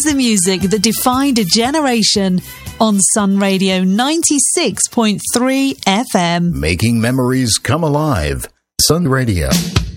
is the music that defined a generation on Sun Radio 96.3 FM. Making memories come alive. Sun Radio.